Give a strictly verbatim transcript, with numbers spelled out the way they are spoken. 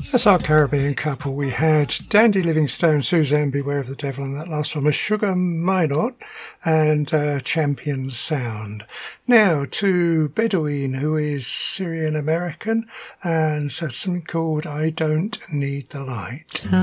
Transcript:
That's our Caribbean couple. We had Dandy Livingstone, Suzanne Beware of the Devil, and that last one was Sugar Minot and uh, Champion Sound. Now to Bedouine, who is Syrian American, and so something called I Don't Need the Light.